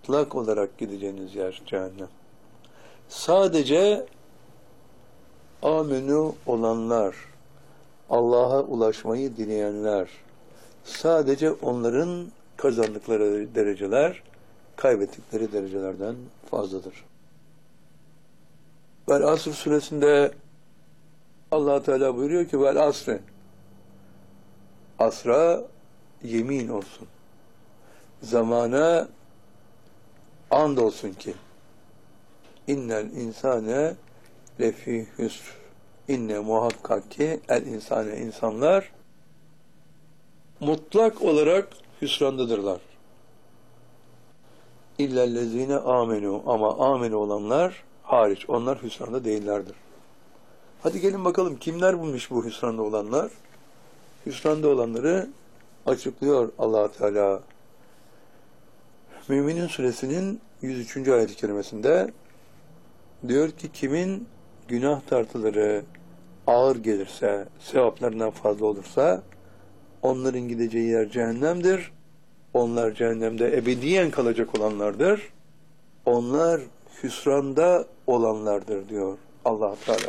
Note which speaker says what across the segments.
Speaker 1: mutlak olarak gideceğiniz yer cehennem. Sadece amenü olanlar, Allah'a ulaşmayı dileyenler, sadece onların kazandıkları dereceler, kaybettikleri derecelerden fazladır. Vel Asr suresinde Allah Teala buyuruyor ki vel asri, asra yemin olsun, zamana and olsun ki innel insane lefi hüsr, inne muhakkak ki el insane, insanlar mutlak olarak hüsrandadırlar. İllellezine amenu, ama amenu olanlar hariç, onlar hüsranda değillerdir. Hadi gelin bakalım kimler bulmuş bu hüsranda olanlar? Hüsranda olanları açıklıyor Allah Teala. Müminin suresinin 103. ayet-i kerimesinde diyor ki kimin günah tartıları ağır gelirse, sevaplarından fazla olursa onların gideceği yer cehennemdir. Onlar cehennemde ebediyen kalacak olanlardır. Onlar hüsranda olanlardır diyor Allah Teala.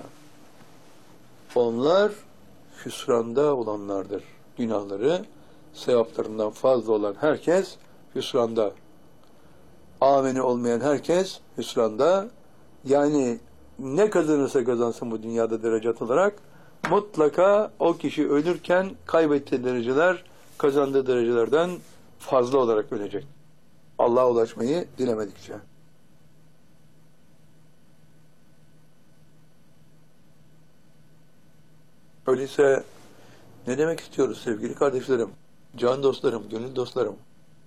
Speaker 1: Onlar hüsranda olanlardır. Günahları sevaplarından fazla olan herkes hüsranda. Ameni olmayan herkes hüsranda. Yani ne kazanırsa kazansın bu dünyada derecat olarak mutlaka o kişi ölürken kaybettiği dereceler kazandığı derecelerden fazla olarak ölecek. Allah'a ulaşmayı dilemedikçe. Öyleyse ne demek istiyoruz sevgili kardeşlerim, can dostlarım, gönül dostlarım?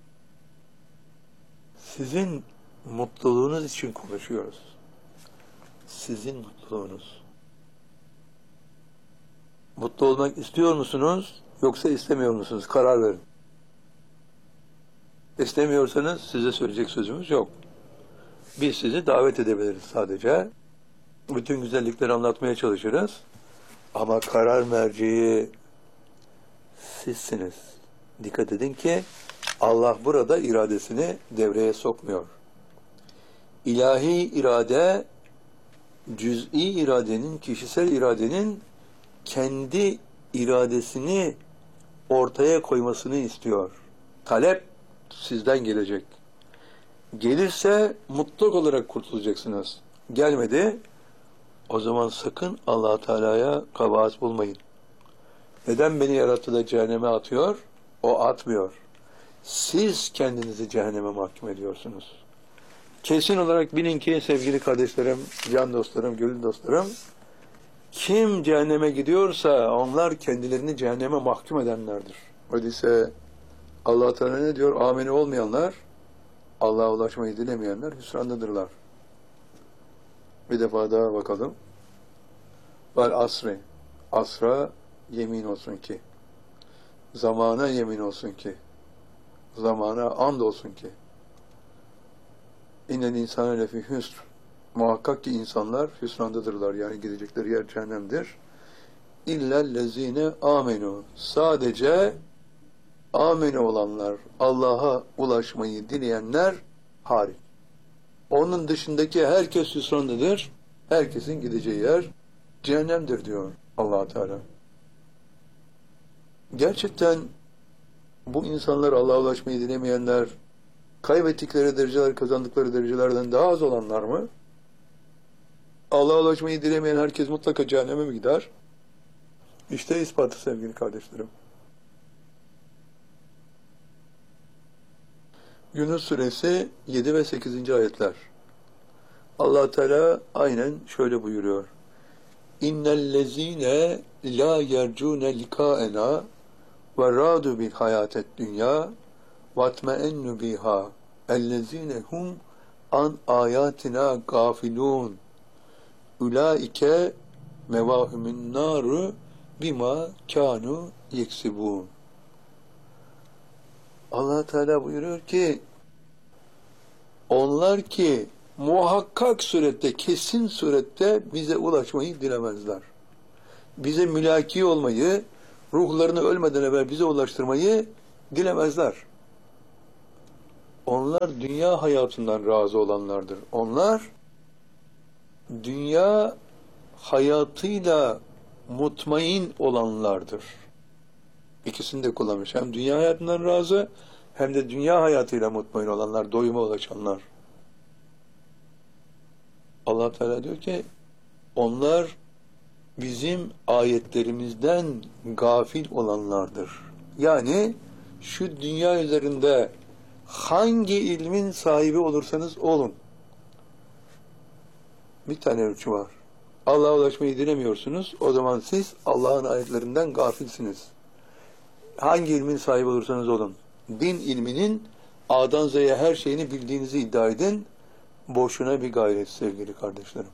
Speaker 1: Sizin mutluluğunuz için konuşuyoruz. Sizin mutluluğunuz. Mutlu olmak istiyor musunuz yoksa istemiyor musunuz? Karar verin. İstemiyorsanız size söyleyecek sözümüz yok. Biz sizi davet edebiliriz sadece. Bütün güzellikleri anlatmaya çalışırız. Ama karar merceği sizsiniz. Dikkat edin ki Allah burada iradesini devreye sokmuyor. İlahi irade, cüz'i iradenin, kişisel iradenin kendi iradesini ortaya koymasını istiyor. Talep sizden gelecek. Gelirse mutlak olarak kurtulacaksınız. Gelmedi, o zaman sakın Allah Teala'ya kabahat bulmayın. Neden beni yarattı da cehenneme atıyor? O atmıyor. Siz kendinizi cehenneme mahkum ediyorsunuz. Kesin olarak bilin ki sevgili kardeşlerim, can dostlarım, gönül dostlarım, kim cehenneme gidiyorsa onlar kendilerini cehenneme mahkum edenlerdir. Öyleyse Allah Teala ne diyor? Ameni olmayanlar, Allah'a ulaşmayı dilemeyenler hüsrandadırlar. Bir defa daha bakalım. Vel asri, asra yemin olsun ki, zamana yemin olsun ki, zamana and olsun ki, İnnel insane lefi hüsr, muhakkak ki insanlar hüsrandadırlar, yani gidecekleri yer cehennemdir. İllellezine amenu, sadece amenu olanlar, Allah'a ulaşmayı dileyenler hariç. Onun dışındaki herkes hüsrandadır. Herkesin gideceği yer cehennemdir diyor Allah Teala. Gerçekten bu insanlar, Allah'a ulaşmayı dilemeyenler, kaybettikleri dereceler, kazandıkları derecelerden daha az olanlar mı? Allah'a ulaşmayı dilemeyen herkes mutlaka cehenneme mi gider? İşte ispatı sevgili kardeşlerim. Yunus suresi 7 ve 8. ayetler. Allah Teala aynen şöyle buyuruyor. İnnellezîne lâ yercûne likâena ve râdu bil hayâtet dünya vatme'ennu biha ellezîne hum an âyâtina gâfilûn ulaike mevâhumün nâru bima kânû yeksibûn. Allah Teala buyuruyor ki onlar ki muhakkak surette, kesin surette bize ulaşmayı dilemezler. Bize mülaki olmayı, ruhlarını ölmeden evvel bize ulaştırmayı dilemezler. Onlar dünya hayatından razı olanlardır. Onlar dünya hayatıyla mutmain olanlardır. İkisini de kullanmış. Hem dünya hayatından razı hem de dünya hayatıyla mutmain olanlar, doyuma ulaşanlar. Allah Teala diyor ki onlar bizim ayetlerimizden gafil olanlardır. Yani şu dünya üzerinde hangi ilmin sahibi olursanız olun. Bir tane ölçü var. Allah'a ulaşmayı dilemiyorsunuz. O zaman siz Allah'ın ayetlerinden gafilsiniz. Hangi ilmin sahibi olursanız olun. Din ilminin A'dan Z'ye her şeyini bildiğinizi iddia edin. Boşuna bir gayret sevgili kardeşlerim.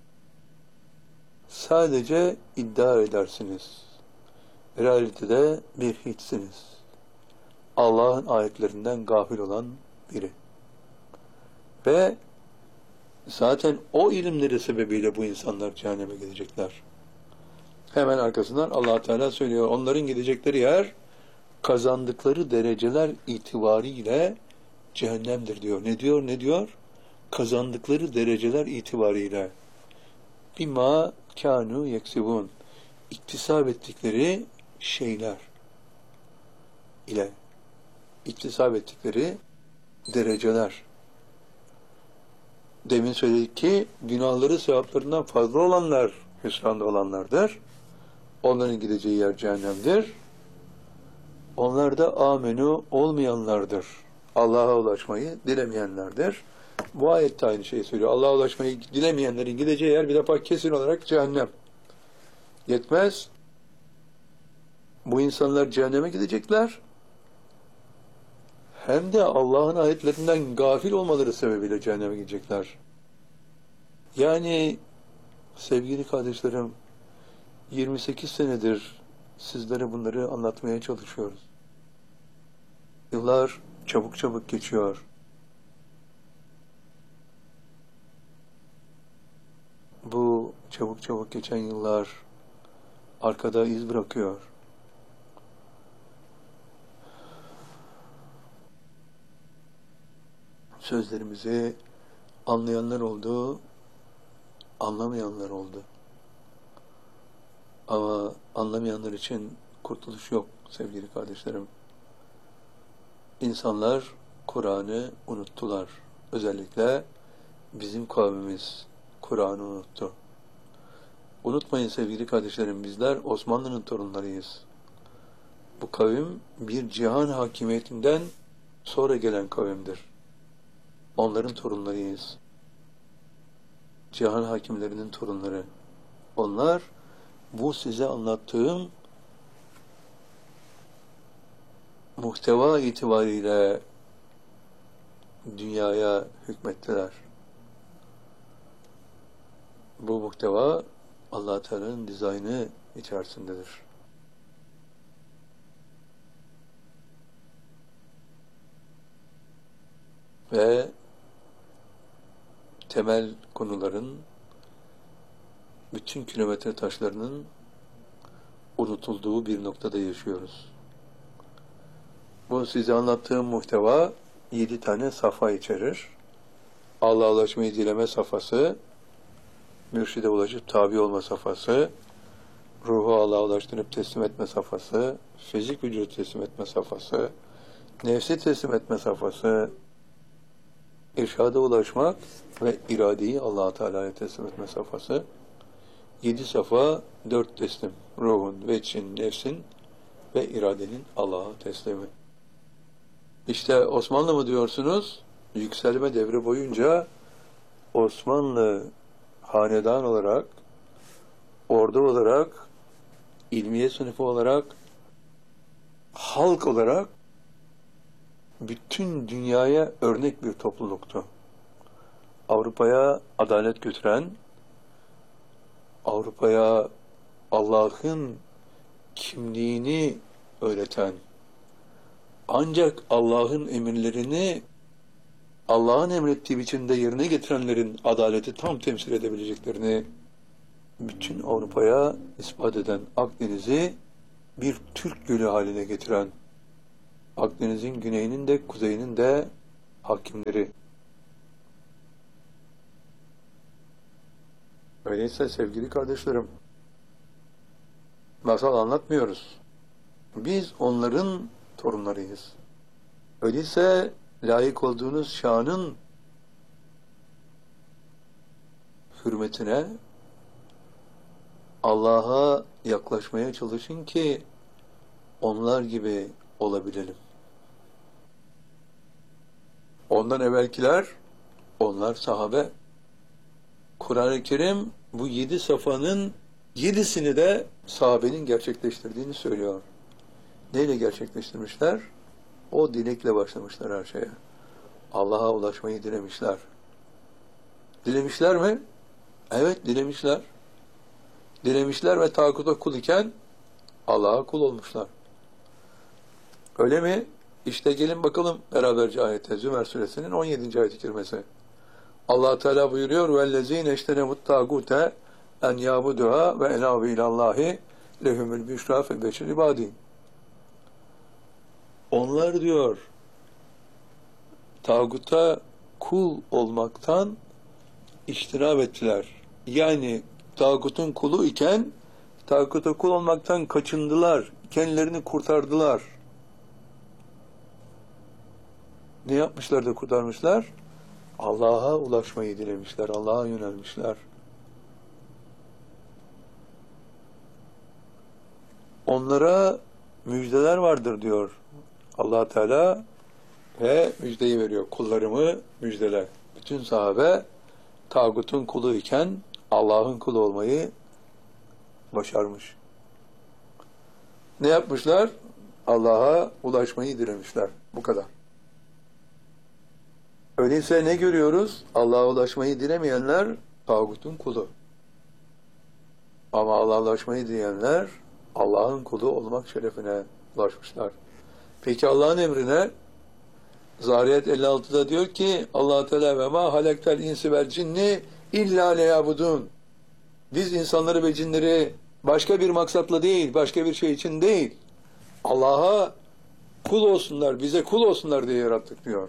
Speaker 1: Sadece iddia edersiniz. Realitede bir hiçsiniz. Allah'ın ayetlerinden gafil olan biri. Ve zaten o ilimleri sebebiyle bu insanlar cehenneme gidecekler. Hemen arkasından Allah Teala söylüyor. Onların gidecekleri yer kazandıkları dereceler itibariyle cehennemdir diyor. Ne diyor? Ne diyor? Kazandıkları dereceler itibariyle. Bima kânû yeksibûn. İktisap ettikleri şeyler ile iktisap ettikleri dereceler. Demin söyledik ki günahları sevaplarından fazla olanlar hüsranda olanlardır. Onların gideceği yer cehennemdir. Onlar da amenü olmayanlardır. Allah'a ulaşmayı dilemeyenlerdir. Bu ayette aynı şeyi söylüyor. Allah'a ulaşmayı dilemeyenlerin gideceği yer bir defa kesin olarak cehennem. Yetmez. Bu insanlar cehenneme gidecekler. Hem de Allah'ın ayetlerinden gafil olmaları sebebiyle cehenneme gidecekler. Yani sevgili kardeşlerim, 28 senedir sizlere bunları anlatmaya çalışıyoruz. Yıllar çabuk çabuk geçiyor. Bu çabuk çabuk geçen yıllar arkada iz bırakıyor. Sözlerimizi anlayanlar oldu, anlamayanlar oldu. Ama anlamayanlar için kurtuluş yok sevgili kardeşlerim. İnsanlar Kur'an'ı unuttular. Özellikle bizim kavmimiz Kur'an'ı unuttu. Unutmayın sevgili kardeşlerim, bizler Osmanlı'nın torunlarıyız. Bu kavim bir cihan hakimiyetinden sonra gelen kavimdir. Onların torunlarıyız. Cihan hakimlerinin torunları. Onlar bu size anlattığım muhteva itibariyle dünyaya hükmettiler. Bu muhteva Allah Teala'nın dizaynı içerisindedir. Ve temel konuların, bütün kilometre taşlarının unutulduğu bir noktada yaşıyoruz. Bu size anlattığım muhteva 7 tane safa içerir. Allah'a ulaşmayı dileme safhası, mürşide ulaşıp tabi olma safhası, ruhu Allah'a ulaştırıp teslim etme safhası, fizik vücudu teslim etme safhası, nefsi teslim etme safhası, irşada ulaşmak ve iradeyi Allah-u Teala'ya teslim etme safhası. 7 safa, 4 teslim. Ruhun, veçin, nefsin ve iradenin Allah'a teslimi. İşte Osmanlı mı diyorsunuz? Yükselme devri boyunca Osmanlı hanedan olarak, ordu olarak, ilmiye sınıfı olarak, halk olarak bütün dünyaya örnek bir topluluktu. Avrupa'ya adalet götüren, Avrupa'ya Allah'ın kimliğini öğreten, ancak Allah'ın emirlerini Allah'ın emrettiği biçimde yerine getirenlerin adaleti tam temsil edebileceklerini bütün Avrupa'ya ispat eden Akdeniz'i bir Türk gölü haline getiren, Akdeniz'in güneyinin de kuzeyinin de hakimleri. Öyleyse sevgili kardeşlerim, masal anlatmıyoruz. Biz onların torunlarıyız. Öyleyse layık olduğunuz şanın hürmetine Allah'a yaklaşmaya çalışın ki onlar gibi olabilelim. Ondan evvelkiler, onlar sahabe. Kur'an-ı Kerim bu 7 safhanın 7'sini de sahabenin gerçekleştirdiğini söylüyor. Neyle gerçekleştirmişler? O dilekle başlamışlar her şeye. Allah'a ulaşmayı dilemişler. Dilemişler mi? Evet, dilemişler. Dilemişler ve tağuta kul iken Allah'a kul olmuşlar. Öyle mi? İşte gelin bakalım beraberce ayete. Zümer suresinin 17. ayet-i kerimesi. Allah Teala buyuruyor: "Vellezîne eştenebut tâgûte en yâbuduha ve enâbu ilallâhi lehumul büşrâ fe beşir ibâdî." Onlar diyor, tağuta kul olmaktan iştinab ettiler. Yani tağutun kulu iken tağuta kul olmaktan kaçındılar. Kendilerini kurtardılar. Ne yapmışlar da kurtarmışlar? Allah'a ulaşmayı dilemişler. Allah'a yönelmişler. Onlara müjdeler vardır diyor Allah Teala ve müjdeyi veriyor. Kullarımı müjdele. Bütün sahabe tağutun kulu iken Allah'ın kulu olmayı başarmış. Ne yapmışlar? Allah'a ulaşmayı dilemişler. Bu kadar. Öyleyse ne görüyoruz? Allah'a ulaşmayı dilemeyenler tağutun kulu. Ama Allah'a ulaşmayı dileyenler Allah'ın kulu olmak şerefine ulaşmışlar. Peki Allah'ın emrine Zariyat 56'da diyor ki Allah Teala ve ma halektel insi vel cinni illa leyabudun. Biz insanları ve cinleri başka bir maksatla değil, başka bir şey için değil, Allah'a kul olsunlar, bize kul olsunlar diye yarattık diyor.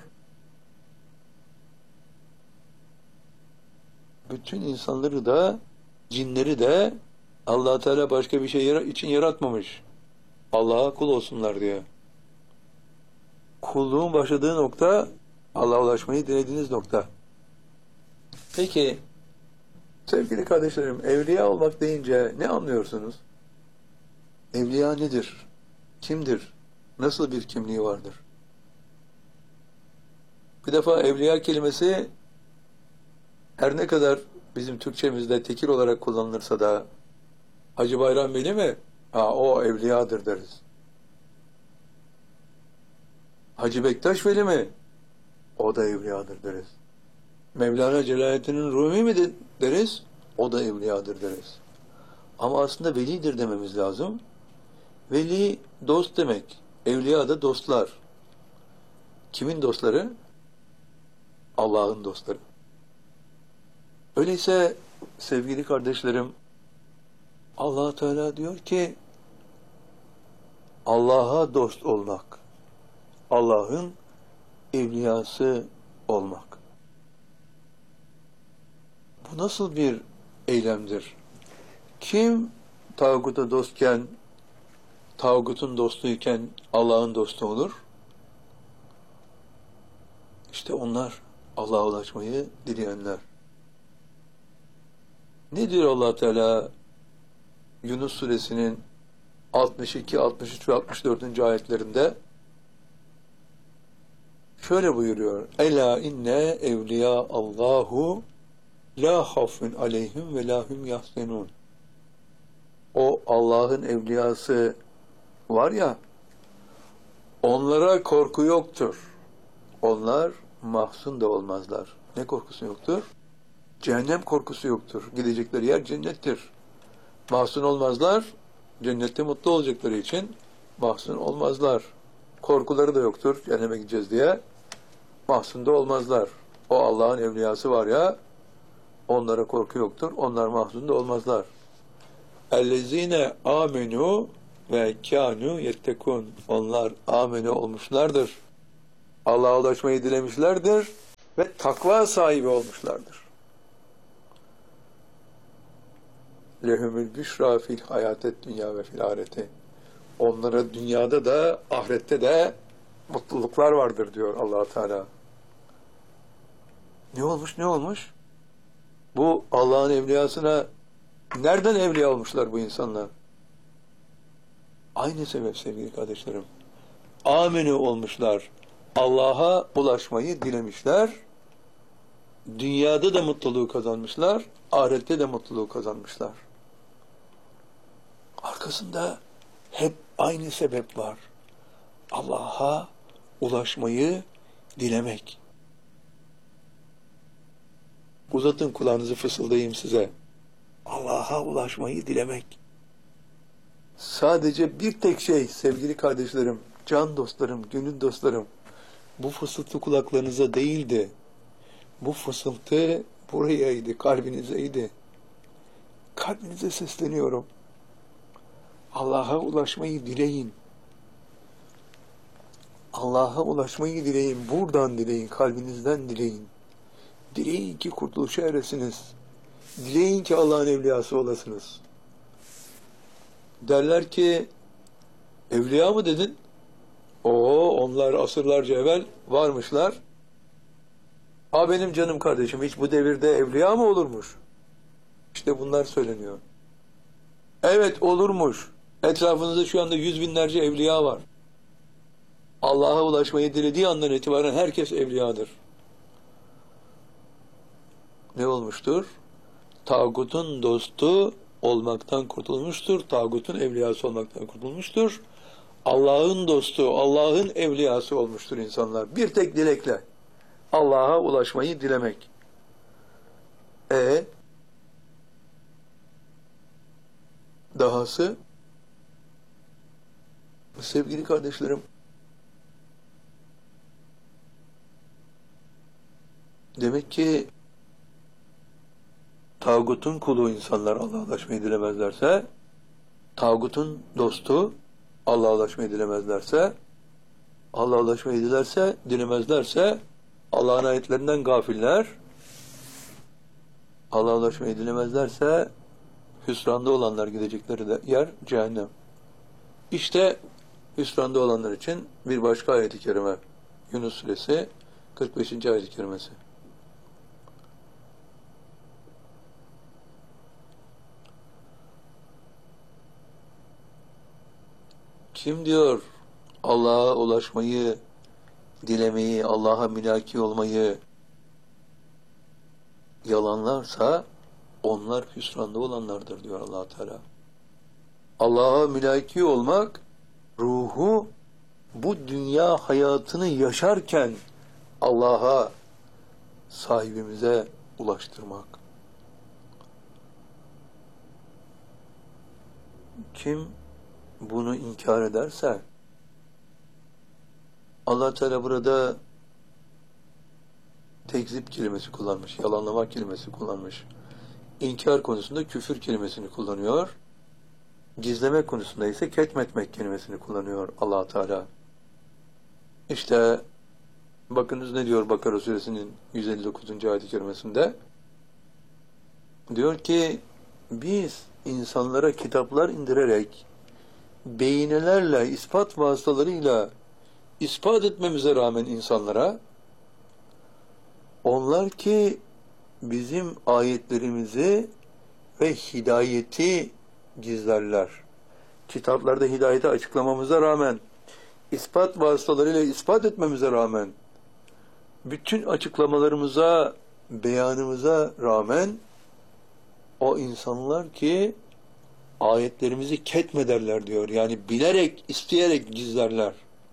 Speaker 1: Bütün insanları da, cinleri de Allah Teala başka bir şey için yaratmamış. Allah'a kul olsunlar diye. Kulluğun başladığı nokta, Allah'a ulaşmayı dilediğiniz nokta. Peki, sevgili kardeşlerim, evliya olmak deyince ne anlıyorsunuz? Evliya nedir? Kimdir? Nasıl bir kimliği vardır? Bir defa evliya kelimesi her ne kadar bizim Türkçemizde tekil olarak kullanılırsa da Hacı Bayram Veli mi? O evliyadır deriz. Hacı Bektaş Veli mi? O da evliyadır deriz. Mevlana Celaleddin Rumi mi deriz? O da evliyadır deriz. Ama aslında velidir dememiz lazım. Veli dost demek. Evliya da dostlar. Kimin dostları? Allah'ın dostları. Öyleyse sevgili kardeşlerim, Allah Teala diyor ki Allah'a dost olmak, Allah'ın evliyası olmak. Bu nasıl bir eylemdir? Kim tağuta dostken, tağutun dostuyken Allah'ın dostu olur? İşte onlar Allah'a ulaşmayı dileyenler. Ne diyor Allah Teala Yunus suresinin 62, 63 ve 64. ayetlerinde? Şöyle buyuruyor. Ela inne evliya Allahu la hafun aleyhim ve la hum yahzenun. O Allah'ın evliyası var ya, onlara korku yoktur. Onlar mahzun da olmazlar. Ne korkusu yoktur? Cehennem korkusu yoktur. Gidecekleri yer cennettir. Mahzun olmazlar. Cennette mutlu olacakları için mahzun olmazlar. Korkuları da yoktur. Cehenneme gideceğiz diye. Mahzun da olmazlar. O Allah'ın evliyası var ya, onlara korku yoktur. Onlar mahzun da olmazlar. Ellezine amenu ve kânû yettekûn. Onlar amene olmuşlardır. Allah'a ulaşmayı dilemişlerdir ve takva sahibi olmuşlardır. Lehumül büşra fil hayatet dünya ve fil ahireti. Onlara dünyada da ahirette de mutluluklar vardır diyor Allah Teala. Ne olmuş, ne olmuş? Bu Allah'ın evliyasına nereden evliya olmuşlar bu insanlar? Aynı sebep sevgili kardeşlerim. Amenü olmuşlar. Allah'a ulaşmayı dilemişler. Dünyada da mutluluğu kazanmışlar. Ahirette de mutluluğu kazanmışlar. Arkasında hep aynı sebep var. Allah'a ulaşmayı dilemek. Uzatın kulağınızı, fısıldayayım size. Allah'a ulaşmayı dilemek. Sadece bir tek şey sevgili kardeşlerim, can dostlarım, gönül dostlarım. Bu fısıltı kulaklarınıza değildi. Bu fısıltı burayaydı, kalbinizeydi. Kalbinize sesleniyorum. Allah'a ulaşmayı dileyin. Allah'a ulaşmayı dileyin. Buradan dileyin, kalbinizden dileyin. Dileyin ki kurtuluşa eresiniz. Dileyin ki Allah'ın evliyası olasınız. Derler ki, evliya mı dedin? Onlar asırlarca evvel varmışlar. Benim canım kardeşim, hiç bu devirde evliya mı olurmuş? İşte bunlar söyleniyor. Evet, olurmuş. Etrafınızda şu anda 100.000'lerce evliya var. Allah'a ulaşmayı dilediği andan itibaren herkes evliyadır. Ne olmuştur? Tağutun dostu olmaktan kurtulmuştur. Tağutun evliyası olmaktan kurtulmuştur. Allah'ın dostu, Allah'ın evliyası olmuştur insanlar. Bir tek dilekle. Allah'a ulaşmayı dilemek. Dahası, sevgili kardeşlerim, demek ki tağutun kulu insanlar Allah'a ulaşmayı dilemezlerse, tağutun dostu Allah'a ulaşmayı dilemezlerse, Allah'a ulaşmayı dilemezlerse Allah'ın ayetlerinden gafiller, Allah'a ulaşmayı dilemezlerse hüsranda olanlar gidecekleri de yer cehennem. İşte hüsranda olanlar için bir başka ayet-i kerime. Yunus suresi 45. ayet-i kerimesi. Kim diyor Allah'a ulaşmayı, dilemeyi, Allah'a mülaki olmayı yalanlarsa onlar hüsranda olanlardır diyor Allah Teala. Allah'a mülaki olmak, ruhu bu dünya hayatını yaşarken Allah'a, sahibimize ulaştırmak. Kim bunu inkar ederse, Allah Teala burada tekzip kelimesi kullanmış, yalanlamak kelimesi kullanmış. İnkar konusunda küfür kelimesini kullanıyor. Gizleme konusunda ise ketmetmek kelimesini kullanıyor Allah Teala. İşte bakınız ne diyor Bakara suresinin 159. ayet-i kerimesinde? Diyor ki, biz insanlara kitaplar indirerek beyinelerle, ispat vasıtalarıyla ispat etmemize rağmen insanlara, onlar ki bizim ayetlerimizi ve hidayeti gizlerler. Kitaplarda hidayeti açıklamamıza rağmen, ispat vasıtalarıyla ispat etmemize rağmen, bütün açıklamalarımıza, beyanımıza rağmen, o insanlar ki ayetlerimizi ketmederler diyor. Yani bilerek, isteyerek gizlerler.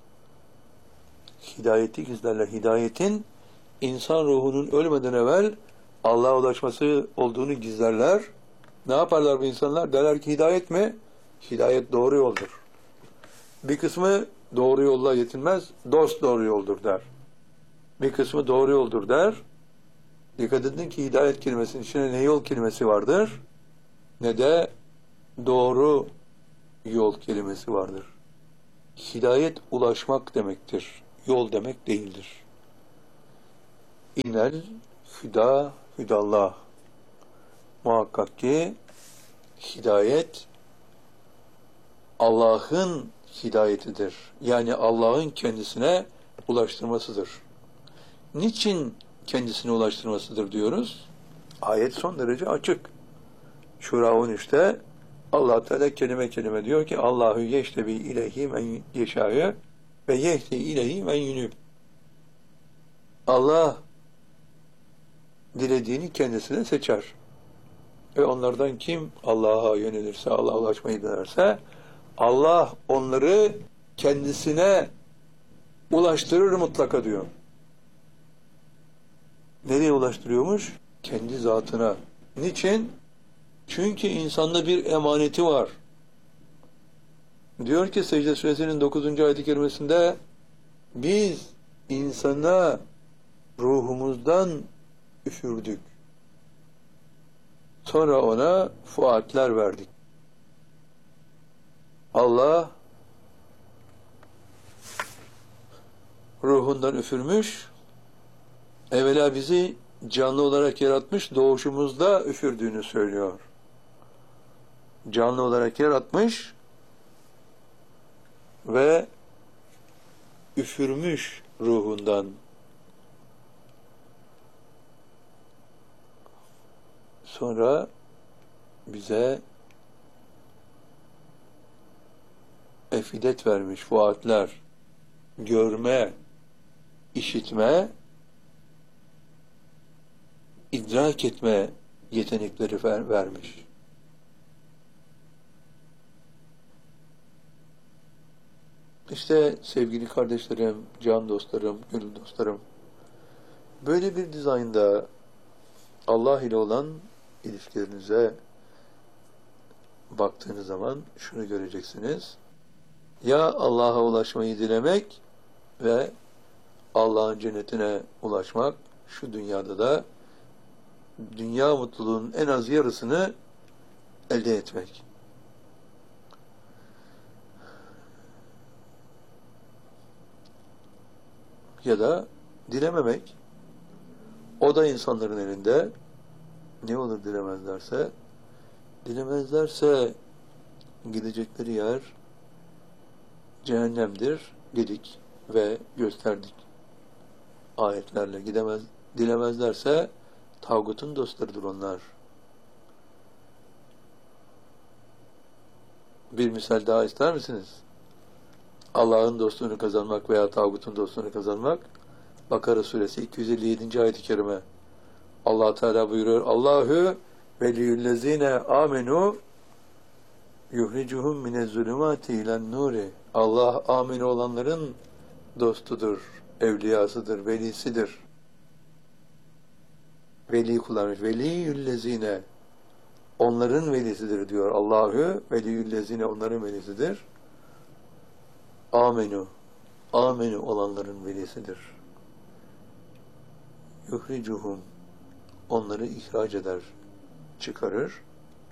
Speaker 1: Hidayeti gizlerler. Hidayetin insan ruhunun ölmeden evvel Allah'a ulaşması olduğunu gizlerler. Ne yaparlar bu insanlar? Derler ki hidayet mi? Hidayet doğru yoldur. Bir kısmı doğru yolla yetinmez, dost doğru yoldur der. Bir kısmı doğru yoldur der. Dikkat edin ki hidayet kelimesinin içine ne yol kelimesi vardır, ne de doğru yol kelimesi vardır. Hidayet ulaşmak demektir. yol demek değildir. İnnel hüda hüdallah. Muhakkak ki hidayet Allah'ın hidayetidir. Yani Allah'ın kendisine ulaştırmasıdır. Niçin kendisine ulaştırmasıdır diyoruz? Ayet son derece açık. Şura 13'te Allah Teala kelime kelime diyor ki Allahu yeştebi ileyhi men yeşâ'ı ve yehdi ileyhi men yunib. Allah dilediğini kendisine seçer. Ve onlardan kim Allah'a yönelirse, Allah'a ulaşmayı dilerse Allah onları kendisine ulaştırır mutlaka diyor. Nereye ulaştırıyormuş? Kendi zatına. Niçin? Çünkü insanda bir emaneti var. Diyor ki Secde Suresinin 9. ayet-i kerimesinde biz insana ruhumuzdan üfürdük. Sonra ona fuatler verdik. Allah ruhundan üfürmüş, evvela bizi canlı olarak yaratmış, doğuşumuzda üfürdüğünü söylüyor. Canlı olarak yaratmış ve üfürmüş ruhundan. Sonra bize efidet vermiş, fuatler, görme, işitme, idrak etme yetenekleri vermiş. İşte sevgili kardeşlerim, can dostlarım, gönül dostlarım, böyle bir dizaynda Allah ile olan ilişkilerinize baktığınız zaman şunu göreceksiniz. Ya Allah'a ulaşmayı dilemek ve Allah'ın cennetine ulaşmak, şu dünyada da dünya mutluluğunun en az yarısını elde etmek. Ya da dilememek. O da insanların elinde. Ne olur dilemezlerse? Dilemezlerse gidecekleri yer cehennemdir dedik ve gösterdik. Ayetlerle dilemezlerse tağutun dostlarıdır onlar. Bir misal daha ister misiniz? Allah'ın dostluğunu kazanmak veya tağutun dostluğunu kazanmak. Bakara suresi 257. ayet-i kerime. Allah Teala buyuruyor. Allahu veliyyüllezine amenu yuhricuhum minezzulumati ilen nuri. Allah amin olanların dostudur, evliyasıdır, velisidir. Veli kullanmış. Veliyyüllezine onların velisidir diyor. Allahu veliyyüllezine onların velisidir. Amenu. Amenu olanların velisidir. Yuhricuhum onları ihraç eder, çıkarır.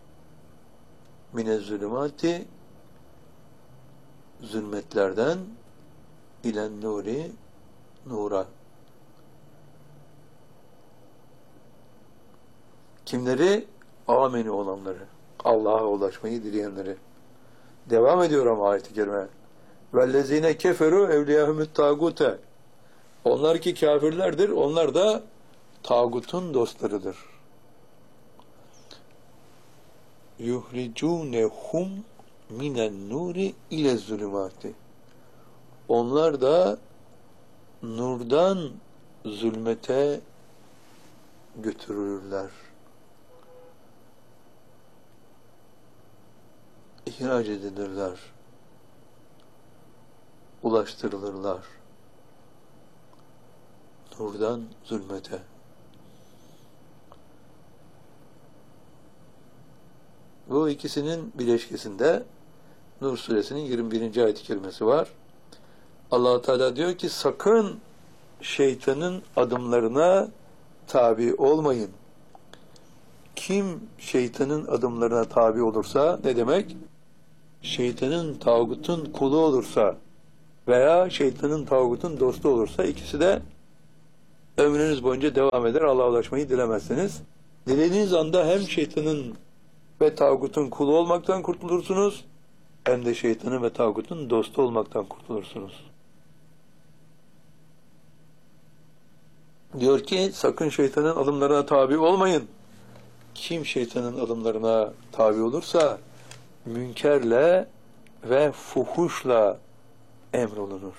Speaker 1: Minezzulümati zulmetlerden ilen nuri nura. Kimleri? Ameni olanları. Allah'a ulaşmayı dileyenleri. Devam ediyor ama ayet-i kerime. Vellezine keferu evliyahumut tagute. Onlar ki kafirlerdir, onlar da tağutun dostlarıdır. Yuhricunehum minen nuri ile zulümati. Onlar da nurdan zulmete götürürler. İhraç edilirler. Ulaştırılırlar. Nurdan zulmete. Bu ikisinin bileşkesinde Nur suresinin 21. ayet-i kerimesi var. Allah Teala diyor ki sakın şeytanın adımlarına tabi olmayın. Kim şeytanın adımlarına tabi olursa ne demek? Şeytanın, tağutun kulu olursa veya şeytanın, tağutun dostu olursa ikisi de ömrünüz boyunca devam eder. Allah'a ulaşmayı dilemezsiniz. Dilediğiniz anda hem şeytanın ve tağutun kulu olmaktan kurtulursunuz, hem de şeytanın ve tağutun dostu olmaktan kurtulursunuz. Diyor ki sakın şeytanın adımlarına tabi olmayın. Kim şeytanın adımlarına tabi olursa münkerle ve fuhuşla emrolunur.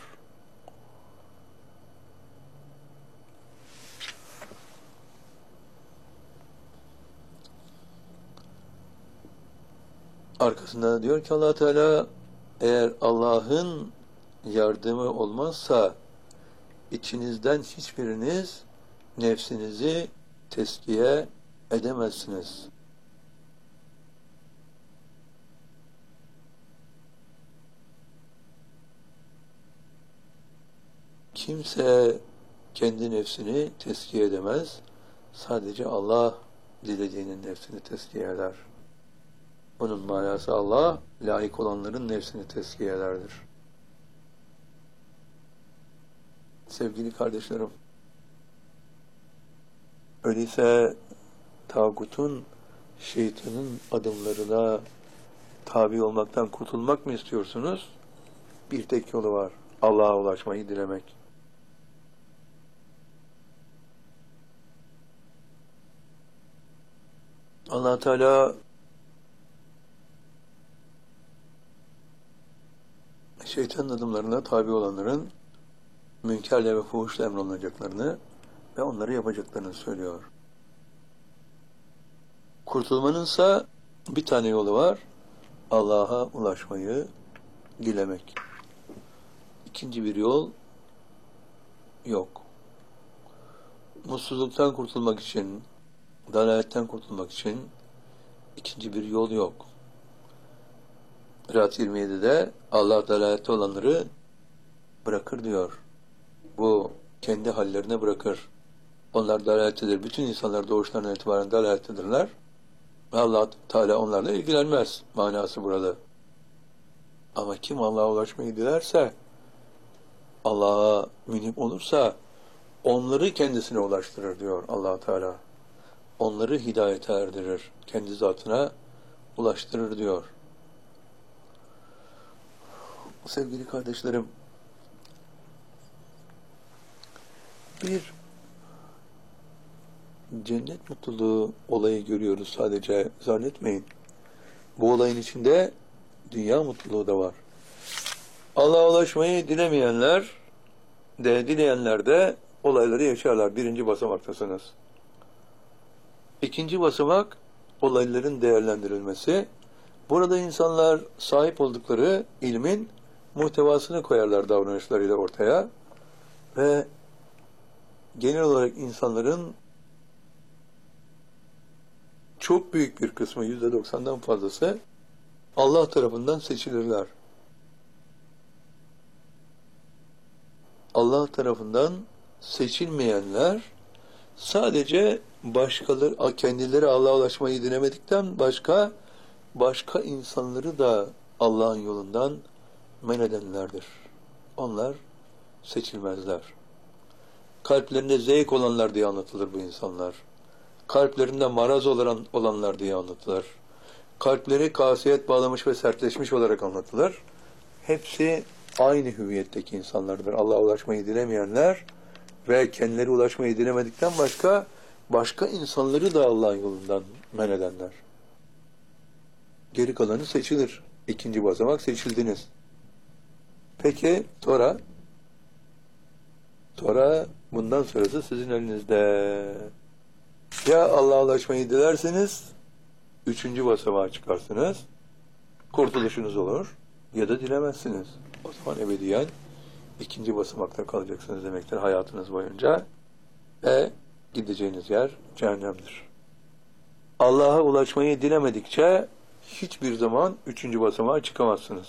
Speaker 1: Arkasında diyor ki Allah Teala, eğer Allah'ın yardımı olmazsa içinizden hiçbiriniz nefsinizi teskiye edemezsiniz. Kimse kendi nefsini teskiye edemez. Sadece Allah dilediğinin nefsini teskiye eder. Bunun manası Allah layık olanların nefsini teskiye ederdir. Sevgili kardeşlerim, öyleyse tağutun, şeytanın adımlarına tabi olmaktan kurtulmak mı istiyorsunuz? Bir tek yolu var. Allah'a ulaşmayı dilemek. Allah Teala şeytanın adımlarına tabi olanların münkerle ve fuhuşla emrolunacaklarını ve onları yapacaklarını söylüyor. Kurtulmanınsa bir tane yolu var. Allah'a ulaşmayı dilemek. İkinci bir yol yok. Mutsuzluktan kurtulmak için, dalaletten kurtulmak için ikinci bir yol yok. Rad 27'de Allah dalalette olanları bırakır diyor. Bu kendi hallerine bırakır. Onlar dalalettedir. Bütün insanlar doğuşlarından itibaren dalalettedirler. Ve Allah Teala onlarla ilgilenmez. Manası burada. Ama kim Allah'a ulaşmayı dilerse, Allah'a münip olursa onları kendisine ulaştırır diyor Allah Teala. Onları hidayete erdirir. Kendi zatına ulaştırır diyor. Sevgili kardeşlerim, bir cennet mutluluğu olayı görüyoruz sadece, zannetmeyin. Bu olayın içinde dünya mutluluğu da var. Allah'a ulaşmayı dilemeyenler de, dileyenler de olayları yaşarlar. Birinci basamaktasınız. İkinci basamak olayların değerlendirilmesi. Burada insanlar sahip oldukları ilmin muhtevasını koyarlar davranışlarıyla ortaya ve genel olarak insanların çok büyük bir kısmı, %90'dan fazlası Allah tarafından seçilirler. Allah tarafından seçilmeyenler sadece başkaları, kendileri Allah'a ulaşmayı dilemedikten başka insanları da Allah'ın yolundan men edenlerdir. Onlar seçilmezler. Kalplerinde zevk olanlar diye anlatılır bu insanlar. Kalplerinde maraz olanlar diye anlatılır. Kalpleri kasiyet bağlamış ve sertleşmiş olarak anlatılır. Hepsi aynı hüviyetteki insanlardır. Allah'a ulaşmayı dilemeyenler ve kendileri ulaşmayı dilemedikten başka insanları da Allah'ın yolundan men edenler. Geri kalanı seçilir. İkinci basamak seçildiniz. Peki Tora bundan sonrası sizin elinizde. Ya Allah'a ulaşmayı dilerseniz üçüncü basamağa çıkarsınız. Kurtuluşunuz olur. Ya da dilemezsiniz. O zaman ebediyen ikinci basamakta kalacaksınız demektir hayatınız boyunca. Ve gideceğiniz yer cehennemdir. Allah'a ulaşmayı dilemedikçe hiçbir zaman üçüncü basamağa çıkamazsınız.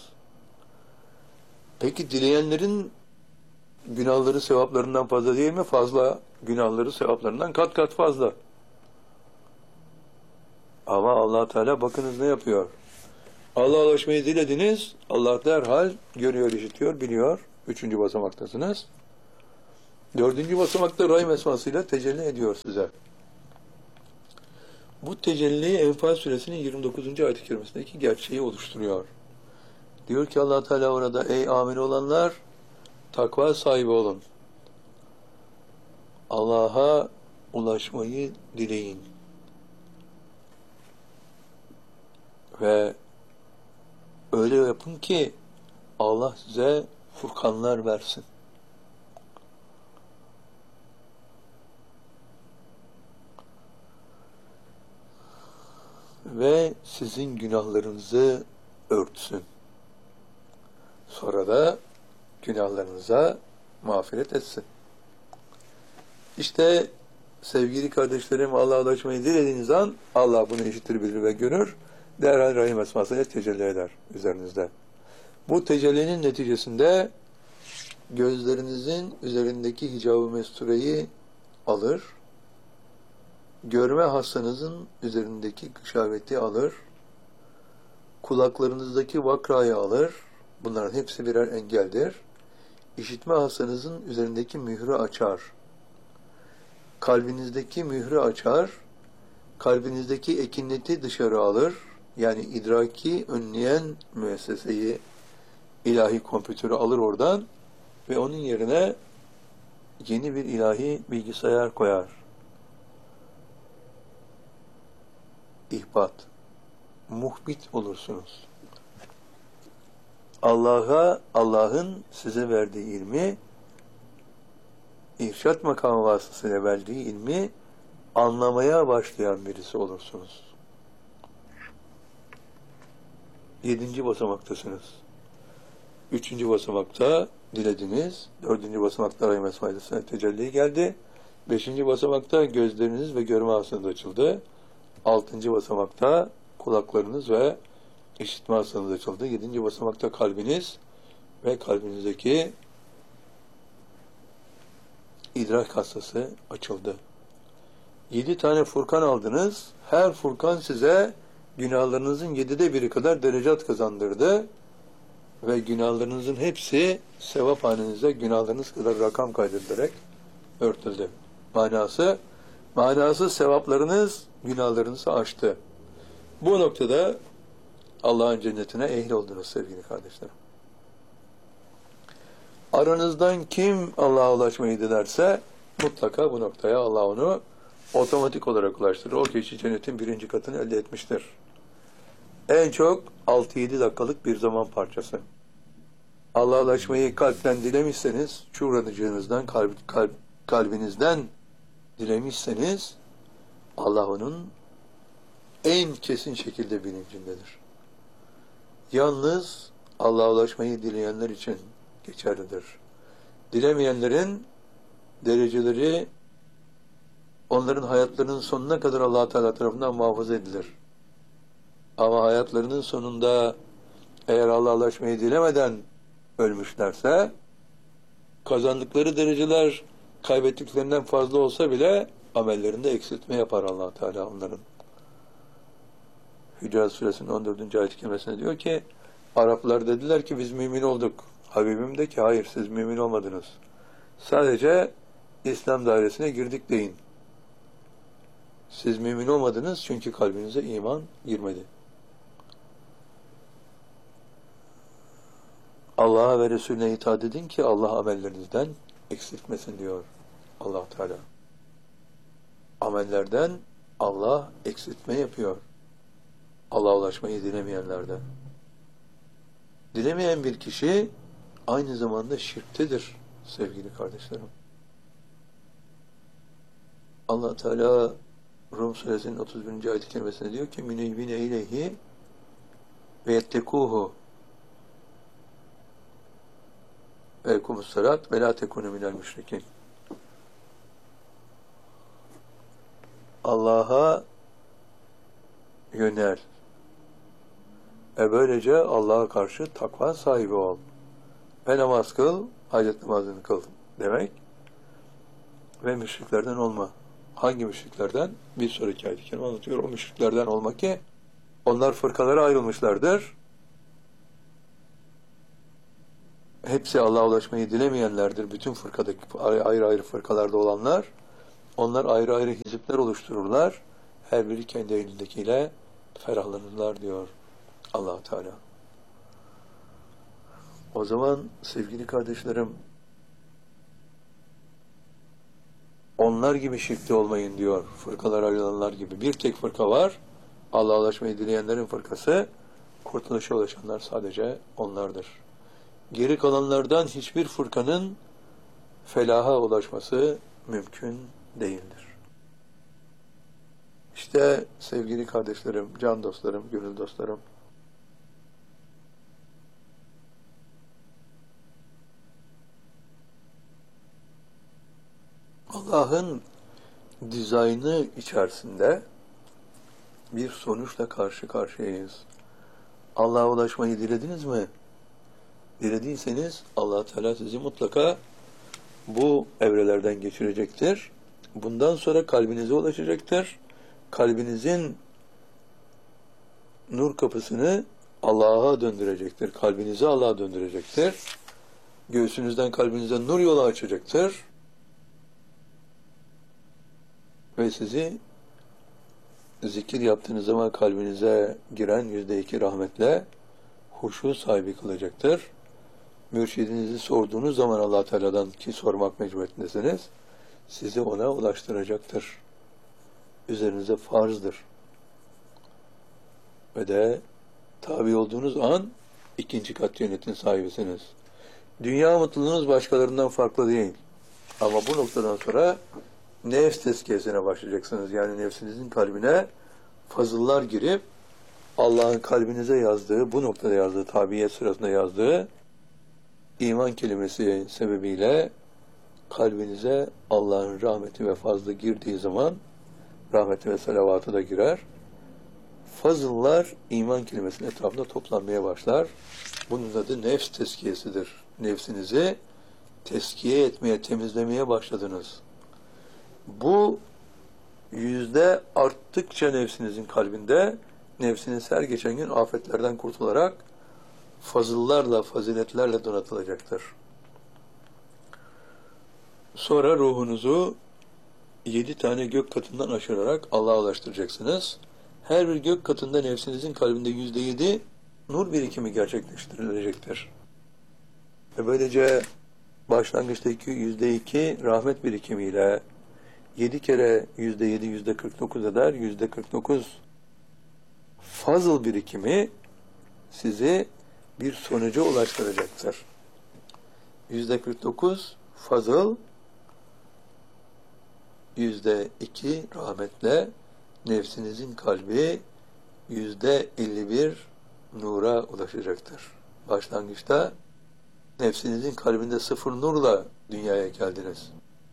Speaker 1: Peki dileyenlerin günahları sevaplarından fazla değil mi? Fazla. Günahları sevaplarından kat kat fazla. Ama Allah Teala bakınız ne yapıyor. Allah'a ulaşmayı dilediniz. Allah derhal görüyor, işitiyor, biliyor. Üçüncü basamaktasınız. Dördüncü basamakta Rahim esmasıyla tecelli ediyor size. Bu tecelli Enfal suresinin 29. ayet-i kerimesindeki gerçeği oluşturuyor. Diyor ki Allah Teala orada, ey amin olanlar, takva sahibi olun. Allah'a ulaşmayı dileyin. Ve öyle yapın ki Allah size furkanlar versin. Ve sizin günahlarınızı örtsün. Sonra da günahlarınıza mağfiret etsin. İşte sevgili kardeşlerim, Allah'a ulaşmayı dilediğiniz an Allah bunu işitir, bilir ve görür. Derhal Rahim esmasıyla tecelli eder üzerinizde. Bu tecellinin neticesinde gözlerinizin üzerindeki hicab-ı mestureyi alır, görme hastanızın üzerindeki gışaveti alır, kulaklarınızdaki vakrayı alır, bunların hepsi birer engeldir. İşitme hastanızın üzerindeki mührü açar, kalbinizdeki mührü açar, kalbinizdeki ekineti dışarı alır, yani idraki önleyen müesseseyi, ilahi kompütörü alır oradan ve onun yerine yeni bir ilahi bilgisayar koyar. İhbat, muhbit olursunuz. Allah'ın size verdiği ilmi, irşat makamı vasıtasıyla verdiği ilmi anlamaya başlayan birisi olursunuz. 7. basamaktasınız. 3. basamakta dilediniz. 4. basamakta Rahim esmasıyla tecelli geldi. 5. basamakta gözleriniz ve görme hastanız açıldı. 6. basamakta kulaklarınız ve işitme hastanız açıldı. 7. basamakta kalbiniz ve kalbinizdeki idrak hastası açıldı. 7 tane furkan aldınız. Her furkan size günahlarınızın 7'de 1'i kadar derecat kazandırdı. Ve günahlarınızın hepsi sevap hanenize günahlarınız kadar rakam kaydedilerek örtüldü. Manası sevaplarınız günahlarınızı aştı. Bu noktada Allah'ın cennetine ehil oldunuz sevgili kardeşlerim. Aranızdan kim Allah'a ulaşmayı dilerse mutlaka bu noktaya Allah onu otomatik olarak ulaştırır. O kişi cennetin 1. katını elde etmiştir. En çok 6-7 dakikalık bir zaman parçası. Allah'a ulaşmayı kalpten dilemişseniz, şuuranıcığınızdan, kalbinizden dilemişseniz, Allah onun en kesin şekilde bilincindedir. Yalnız Allah'a ulaşmayı dileyenler için geçerlidir. Dilemeyenlerin dereceleri onların hayatlarının sonuna kadar Allah Teala tarafından muhafaza edilir. Ama hayatlarının sonunda eğer Allah'a ulaşmayı dilemeden ölmüşlerse kazandıkları dereceler kaybettiklerinden fazla olsa bile amellerinde eksiltme yapar Allah Teala onların. Hücurat Suresinin 14. ayet-i kerimesinde diyor ki Araplar dediler ki biz mümin olduk. Habibim de ki hayır siz mümin olmadınız. Sadece İslam dairesine girdik deyin. Siz mümin olmadınız çünkü kalbinize iman girmedi. Allah'a ve Resulüne itaat edin ki Allah amellerinizden eksiltmesin diyor Allah Teala. Amellerden Allah eksiltme yapıyor. Allah'a ulaşmayı dilemeyenlerden. Dilemeyen bir kişi aynı zamanda şirktedir sevgili kardeşlerim. Allah Teala Rum suresinin 31. ayet-i kerimesinde diyor ki münibine ileyhi ve yettekuhu ve ekumussalat ve la tekunu minel müşrikin. Allah'a yönel. Böylece Allah'a karşı takva sahibi ol. Ve namaz kıl, hacet namazını kıl demek. Ve müşriklerden olma. Hangi müşriklerden? Bir sonraki ayet-i kerime anlatıyor. O müşriklerden olma ki onlar fırkalara ayrılmışlardır. hepsi Allah'a ulaşmayı dilemeyenlerdir. Bütün fırkadaki ayrı ayrı fırkalarda olanlar, onlar ayrı ayrı hizipler oluştururlar. Her biri kendi elindekiyle ferahlanırlar diyor Allah Teala. O zaman sevgili kardeşlerim, onlar gibi şirkte olmayın diyor, fırkalar ayrılanlar gibi. Bir tek fırka var, Allah'a ulaşmayı dileyenlerin fırkası, kurtuluşa ulaşanlar sadece onlardır. Geri kalanlardan hiçbir fırkanın felaha ulaşması mümkün değildir. İşte sevgili kardeşlerim, can dostlarım, gönül dostlarım, Allah'ın dizaynı içerisinde bir sonuçla karşı karşıyayız. Allah'a ulaşmayı dilediniz mi? Dilediyseniz Allah Teala sizi mutlaka bu evrelerden geçirecektir. Bundan sonra kalbinize ulaşacaktır. Kalbinizin nur kapısını Allah'a döndürecektir. Kalbinizi Allah'a döndürecektir. Göğsünüzden kalbinize nur yolu açacaktır. Ve sizi zikir yaptığınız zaman kalbinize giren %2 rahmetle huşu sahibi kılacaktır. Mürşidinizi sorduğunuz zaman Allah Teala'dan, ki sormak mecburiyetindesiniz, sizi ona ulaştıracaktır. Üzerinize farzdır. Ve de tabi olduğunuz an ikinci kat cennetin sahibisiniz. Dünya mutluluğunuz başkalarından farklı değil. Ama bu noktadan sonra nefs tezkiyesine başlayacaksınız. Yani nefsinizin kalbine fazıllar girip Allah'ın kalbinize yazdığı, bu noktada yazdığı, tabiyet sırasında yazdığı iman kelimesi sebebiyle kalbinize Allah'ın rahmeti ve fazlı girdiği zaman rahmeti ve salavatı da girer. Fazıllar iman kelimesinin etrafında toplanmaya başlar. Bunun adı nefs tezkiyesidir. Nefsinizi teskiye etmeye, temizlemeye başladınız. Bu yüzde arttıkça nefsinizin kalbinde, nefsiniz her geçen gün afetlerden kurtularak fazıllarla, faziletlerle donatılacaktır. Sonra ruhunuzu 7 tane gök katından aşırarak Allah'a ulaştıracaksınız. Her bir gök katında nefsinizin kalbinde %7 nur birikimi gerçekleştirilecektir. Ve böylece başlangıçtaki %2 rahmet birikimiyle 7 kere %7 %49 eder. %49 fazıl birikimi sizi bir sonuca ulaştıracaktır. %49 fazıl, %2 rahmetle nefsinizin kalbi %51 nura ulaşacaktır. Başlangıçta nefsinizin kalbinde 0 nurla dünyaya geldiniz.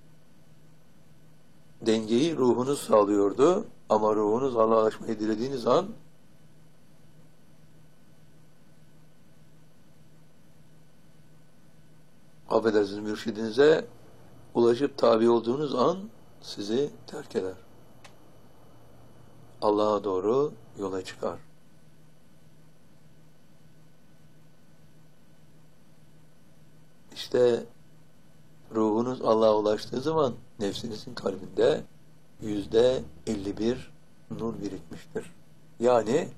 Speaker 1: Dengeyi ruhunuz sağlıyordu ama ruhunuz Allah'a ulaşmayı dilediğiniz an affedersiniz, mürşidinize ulaşıp tabi olduğunuz an sizi terk eder. Allah'a doğru yola çıkar. İşte ruhunuz Allah'a ulaştığı zaman nefsinizin kalbinde %51 nur birikmiştir. Yani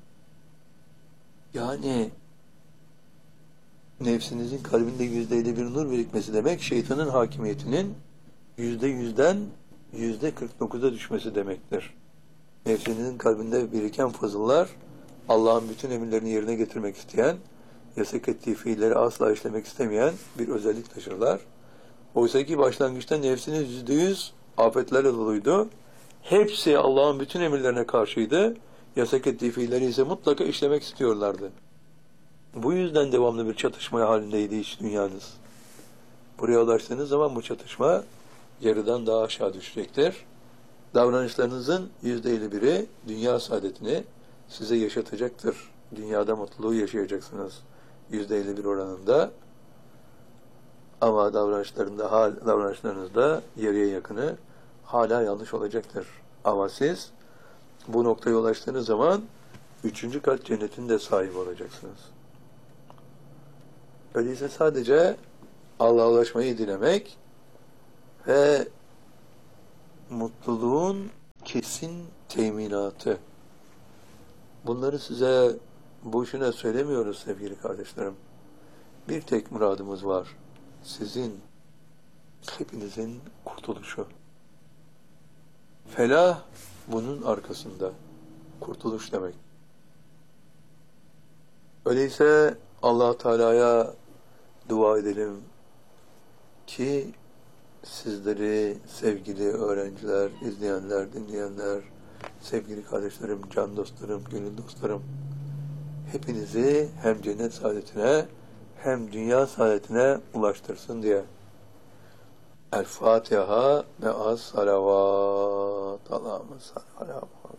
Speaker 1: nefsinizin kalbinde %51 nur birikmesi demek, şeytanın hakimiyetinin %100'den %49'a düşmesi demektir. Nefsinizin kalbinde biriken fazıllar, Allah'ın bütün emirlerini yerine getirmek isteyen, yasak ettiği fiilleri asla işlemek istemeyen bir özellik taşırlar. Oysa ki başlangıçta nefsiniz %100 afetlerle doluydu. Hepsi Allah'ın bütün emirlerine karşıydı. Yasak ettiği fiilleri ise mutlaka işlemek istiyorlardı. Bu yüzden devamlı bir çatışma halindeydi iç dünyanız. Buraya ulaştığınız zaman bu çatışma yarıdan daha aşağı düşecektir. Davranışlarınızın %51'i dünya saadetini size yaşatacaktır. Dünyada mutluluğu yaşayacaksınız %51 oranında. Ama davranışlarınızda yarıya yakını hala yanlış olacaktır. Ama siz bu noktaya ulaştığınız zaman 3. kat cennetin de sahibi olacaksınız. Öyleyse sadece Allah'a ulaşmayı dilemek ve mutluluğun kesin teminatı. Bunları size boşuna söylemiyoruz sevgili kardeşlerim. Bir tek muradımız var. Sizin, hepinizin kurtuluşu. Felah bunun arkasında. Kurtuluş demek. Öyleyse Allah Teala'ya dua edelim ki sizleri sevgili öğrenciler, izleyenler, dinleyenler, sevgili kardeşlerim, can dostlarım, gönül dostlarım, hepinizi hem cennet saadetine hem dünya saadetine ulaştırsın diye. El Fatiha ve as salavat. Allah'ım salli ala